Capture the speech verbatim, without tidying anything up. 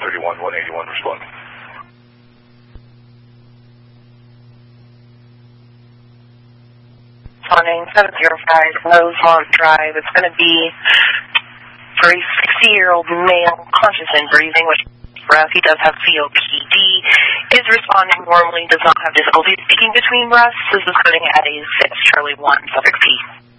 thirty-one, one eighty-one, responding. Responding, seven zero five, Rosemont Drive. It's going to be for a sixty-year-old male, conscious and breathing, which breath. He does have C O P D, is responding normally, does not have difficulty speaking between breaths. This is coming at a six Charlie one, suffix P.